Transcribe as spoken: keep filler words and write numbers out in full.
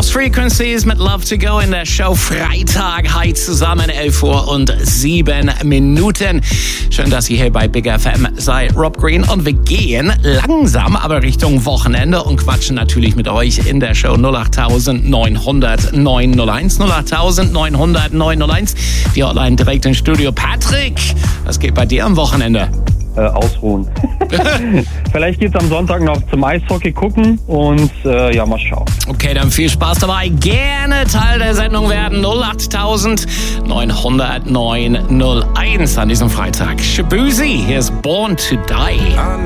Lost Frequencies mit Love to Go in der Show Freitag. Heute zusammen elf Uhr und sieben Minuten. Schön, dass ihr hier bei Big F M seid. Rob Green und wir gehen langsam aber Richtung Wochenende und quatschen natürlich mit euch in der Show null acht neun null null neun null eins null acht neun null null neun null eins. Die Hotline direkt ins Studio. Patrick, was geht bei dir am Wochenende? Äh, ausruhen. Vielleicht geht's am Sonntag noch zum Eishockey gucken und äh, ja, mal schauen. Okay, dann viel Spaß dabei. Gerne Teil der Sendung werden. null acht neun null null neun null eins an diesem Freitag. Shabuzi, hier ist Born to Die.